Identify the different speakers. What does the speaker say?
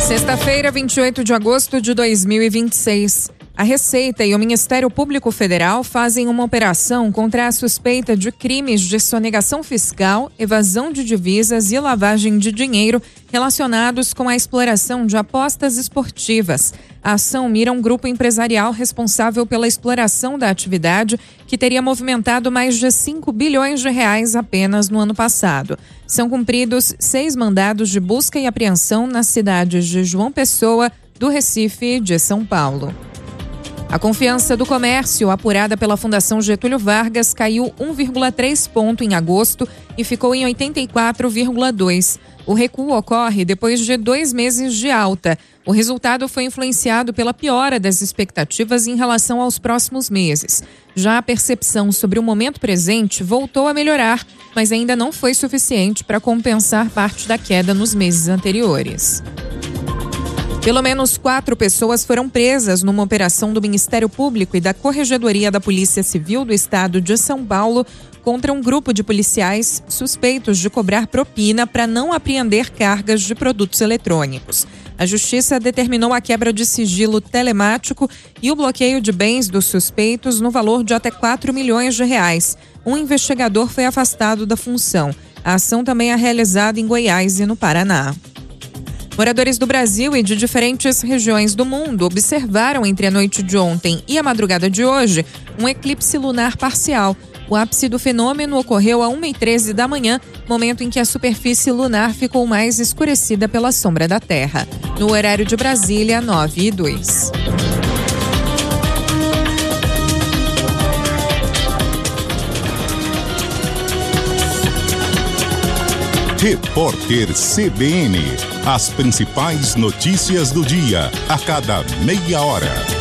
Speaker 1: Sexta-feira, 28 de agosto de 2026. A Receita e o Ministério Público Federal fazem uma operação contra a suspeita de crimes de sonegação fiscal, evasão de divisas e lavagem de dinheiro relacionados com a exploração de apostas esportivas. A ação mira um grupo empresarial responsável pela exploração da atividade, que teria movimentado mais de 5 bilhões de reais apenas no ano passado. São cumpridos 6 mandados de busca e apreensão nas cidades de João Pessoa, do Recife e de São Paulo. A confiança do comércio, apurada pela Fundação Getúlio Vargas, caiu 1,3 ponto em agosto e ficou em 84,2. O recuo ocorre depois de 2 meses de alta. O resultado foi influenciado pela piora das expectativas em relação aos próximos meses. Já a percepção sobre o momento presente voltou a melhorar, mas ainda não foi suficiente para compensar parte da queda nos meses anteriores. Pelo menos 4 pessoas foram presas numa operação do Ministério Público e da Corregedoria da Polícia Civil do Estado de São Paulo contra um grupo de policiais suspeitos de cobrar propina para não apreender cargas de produtos eletrônicos. A Justiça determinou a quebra de sigilo telemático e o bloqueio de bens dos suspeitos no valor de até 4 milhões de reais. Um investigador foi afastado da função. A ação também é realizada em Goiás e no Paraná. Moradores do Brasil e de diferentes regiões do mundo observaram entre a noite de ontem e a madrugada de hoje um eclipse lunar parcial. O ápice do fenômeno ocorreu a 1h13 da manhã, momento em que a superfície lunar ficou mais escurecida pela sombra da Terra. No horário de Brasília, 9h02.
Speaker 2: Repórter CBN. As principais notícias do dia, a cada meia hora.